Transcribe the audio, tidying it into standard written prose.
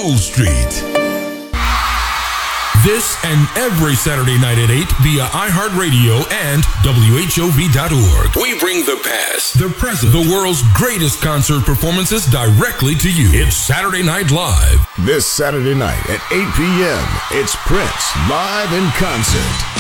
Wall Street. This and every Saturday night at 8 via iHeartRadio and WHOV.org. We bring the past, the present, the world's greatest concert performances directly to you. It's Saturday Night Live. This Saturday night at 8 p.m., it's Prince live in concert.